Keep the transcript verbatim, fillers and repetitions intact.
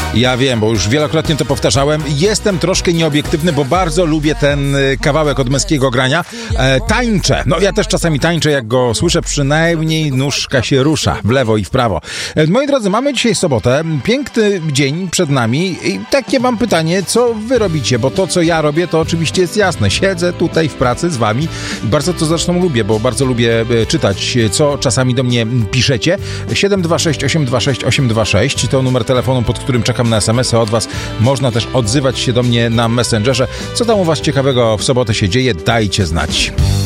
Ja wiem, bo już wielokrotnie to powtarzałem. Jestem troszkę nieobiektywny, bo bardzo lubię ten kawałek od męskiego grania. E, tańczę. No ja też czasami tańczę, jak go słyszę, przynajmniej nóżka się rusza w lewo i w prawo. E, moi drodzy, mamy dzisiaj sobotę. Piękny dzień przed nami i takie mam pytanie, co wy robicie? Bo to, co ja robię, to oczywiście jest jasne. Siedzę tutaj w pracy z wami i bardzo to zresztą lubię, bo bardzo lubię czytać, co czasami do mnie piszecie. siedem dwa sześć osiem dwa sześć osiem dwa sześć to numer telefonu, pod którym czekam na es em esy od was. Można też odzywać się do mnie na Messengerze. Co tam u was ciekawego w sobotę się dzieje? Dajcie znać.